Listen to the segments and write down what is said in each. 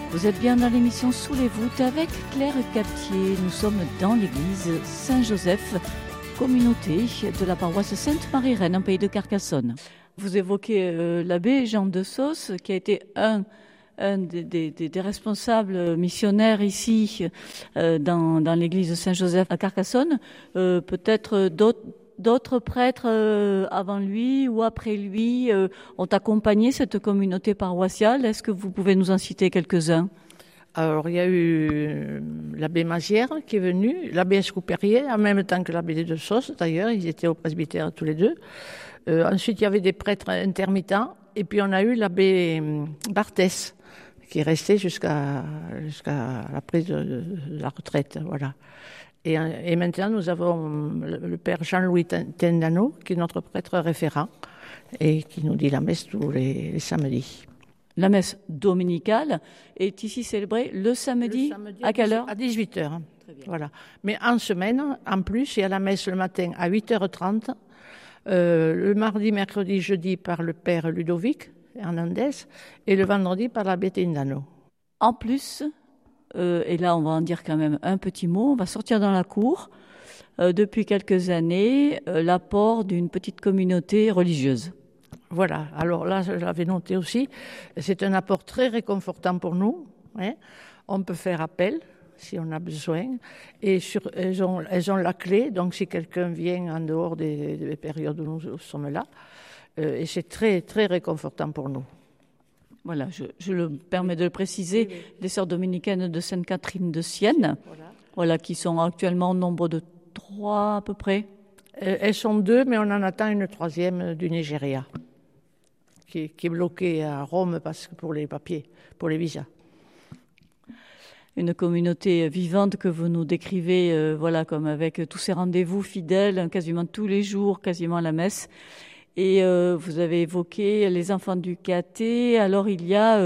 Vous êtes bien dans l'émission Sous les voûtes avec Claire Captier. Nous sommes dans l'église Saint-Joseph, communauté de la paroisse Sainte-Marie-Reine, en pays de Carcassonne. Vous évoquez l'abbé Jean de Sauce, qui a été un des responsables missionnaires ici dans l'église Saint-Joseph à Carcassonne. Peut-être d'autres prêtres avant lui ou après lui ont accompagné cette communauté paroissiale. Est-ce que vous pouvez nous en citer quelques-uns ? Alors, il y a eu l'abbé Mazière qui est venu, l'abbé Escouperier, en même temps que l'abbé de Sauce, d'ailleurs, ils étaient au presbytère tous les deux. Ensuite, il y avait des prêtres intermittents, et puis on a eu l'abbé Barthès, qui est resté jusqu'à la prise de la retraite, voilà. Et maintenant, nous avons le père Jean-Louis Tendano, qui est notre prêtre référent, et qui nous dit la messe tous les samedis. La messe dominicale est ici célébrée le samedi à quelle heure ? À 18h. Voilà. Mais en semaine, en plus, il y a la messe le matin à 8h30, le mardi, mercredi, jeudi par le père Ludovic Hernandez et le vendredi par l'abbé Tendano. En plus, et là on va en dire quand même un petit mot, on va sortir dans la cour, depuis quelques années, l'apport d'une petite communauté religieuse. Voilà, alors là, je l'avais noté aussi, c'est un apport très réconfortant pour nous. Hein. On peut faire appel si on a besoin, et elles ont la clé, donc si quelqu'un vient en dehors des périodes où nous sommes là, et c'est très, très réconfortant pour nous. Voilà, je le permets de le préciser, les sœurs dominicaines de Sainte-Catherine de Sienne, voilà, qui sont actuellement au nombre de 3 à peu près. Elles sont 2, mais on en attend une 3e du Nigeria, qui est bloquée à Rome parce que pour les papiers, pour les visas. Une communauté vivante que vous nous décrivez, voilà, comme avec tous ces rendez-vous fidèles, quasiment tous les jours, quasiment à la messe. Et vous avez évoqué les enfants du caté. Alors il y a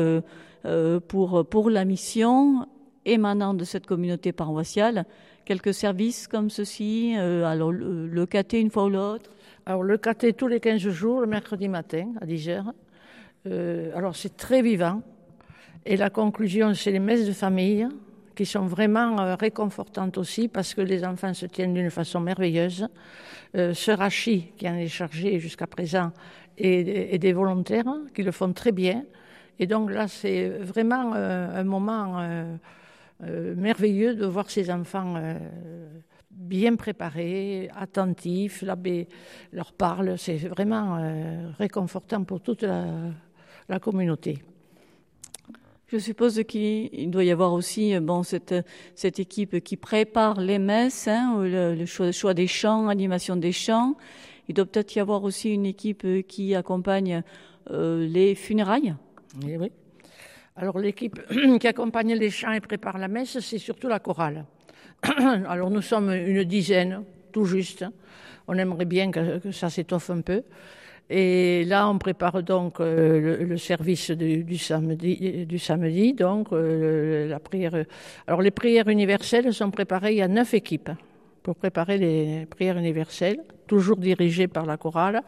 pour la mission émanant de cette communauté paroissiale quelques services comme ceci. Alors le caté une fois ou l'autre. Alors le caté tous les 15 jours, le mercredi matin à 10h. Alors c'est très vivant. Et la conclusion, c'est les messes de famille qui sont vraiment réconfortantes aussi parce que les enfants se tiennent d'une façon merveilleuse. Sœur Hachi, qui en est chargée jusqu'à présent, et des volontaires qui le font très bien. Et donc là, c'est vraiment un moment merveilleux de voir ces enfants bien préparés, attentifs. L'abbé leur parle. C'est vraiment réconfortant pour toute la communauté. Je suppose qu'il doit y avoir aussi cette équipe qui prépare les messes, le choix des chants, animation des chants. Il doit peut-être y avoir aussi une équipe qui accompagne les funérailles. Oui. Alors l'équipe qui accompagne les chants et prépare la messe, c'est surtout la chorale. Alors nous sommes une dizaine, tout juste. On aimerait bien que ça s'étoffe un peu. Et là, on prépare donc le service du samedi, donc la prière. Alors, les prières universelles sont préparées. Il y a 9 équipes pour préparer les prières universelles, toujours dirigées par la chorale.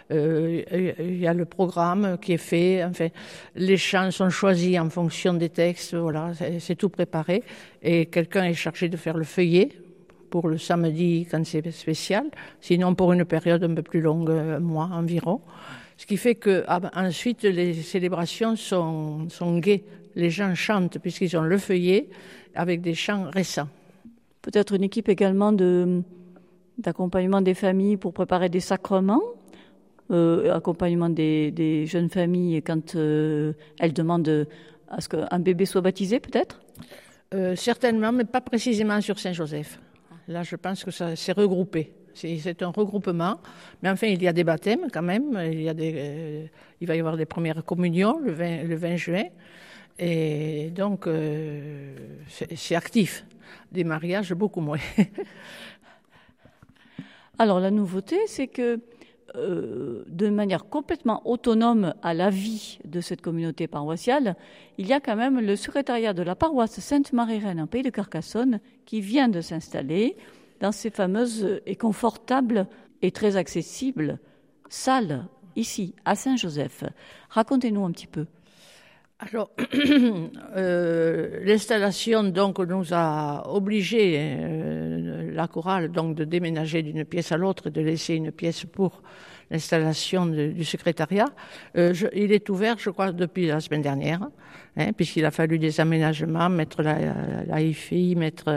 Il y a le programme qui est fait. Enfin, les chants sont choisis en fonction des textes. Voilà, c'est tout préparé. Et quelqu'un est chargé de faire le feuillet pour le samedi quand c'est spécial, sinon pour une période un peu plus longue, un mois environ. Ce qui fait que ensuite les célébrations sont gaies. Les gens chantent puisqu'ils ont le feuillet avec des chants récents. Peut-être une équipe également d'accompagnement des familles pour préparer des sacrements, accompagnement des jeunes familles quand elles demandent à ce qu'un bébé soit baptisé peut-être ? Certainement, mais pas précisément sur Saint-Joseph. Là, je pense que ça s'est regroupé. C'est un regroupement. Mais enfin, il y a des baptêmes quand même. Il va y avoir des premières communions le 20 juin. Et donc, c'est actif. Des mariages, beaucoup moins. Alors, la nouveauté, c'est que de manière complètement autonome à la vie de cette communauté paroissiale, il y a quand même le secrétariat de la paroisse Sainte-Marie-Reine en pays de Carcassonne qui vient de s'installer dans ces fameuses et confortables et très accessibles salles ici à Saint-Joseph. Racontez-nous un petit peu. Alors, l'installation donc nous a obligé la chorale donc de déménager d'une pièce à l'autre et de laisser une pièce pour l'installation du secrétariat. Il est ouvert, je crois, depuis la semaine dernière, puisqu'il a fallu des aménagements, mettre la hi-fi, mettre